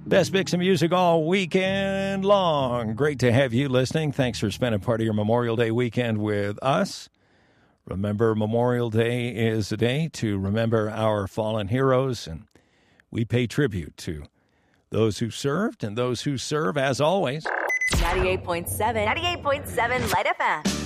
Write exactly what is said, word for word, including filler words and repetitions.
Best mix of music all weekend long. Great to have you listening. Thanks for spending part of your Memorial Day weekend with us. Remember, Memorial Day is a day to remember our fallen heroes, and we pay tribute to those who served and those who serve, as always. ninety-eight point seven, ninety-eight point seven Light F M.